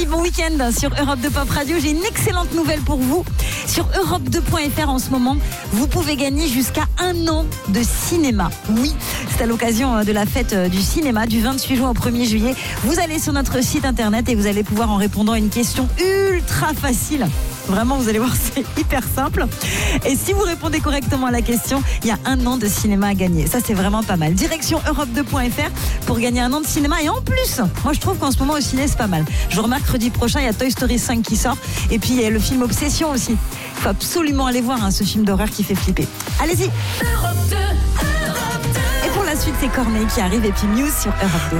Midi, bon week-end sur Europe 2 Pop Radio. J'ai une excellente nouvelle pour vous. Sur Europe2.fr en ce moment, vous pouvez gagner jusqu'à 1 an de cinéma. Oui, c'est à l'occasion de la fête du cinéma du 28 juin au 1er juillet. Vous allez sur notre site internet et vous allez pouvoir, en répondant à une question ultra facile, vraiment vous allez voir, c'est hyper simple. Et si vous répondez correctement à la question, il y a 1 an de cinéma à gagner. Ça, c'est vraiment pas mal. Direction Europe2.fr pour gagner 1 an de cinéma. Et en plus, moi je trouve qu'en ce moment au ciné c'est pas mal. Je vous remarque, mercredi prochain, il y a Toy Story 5 qui sort. Et puis il y a le film Obsession aussi. Il faut absolument aller voir ce film d'horreur qui fait flipper. Allez-y. Europe 2, Europe 2. Et pour la suite, c'est Corneille qui arrive et puis Muse sur Europe 2.